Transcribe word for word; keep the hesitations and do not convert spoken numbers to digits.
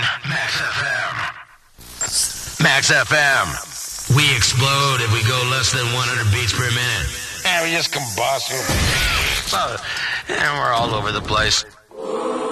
Max F M. Max F M. We explode if we go less than one hundred beats per minute. Yeah, we just combust. So, and we're all over the place.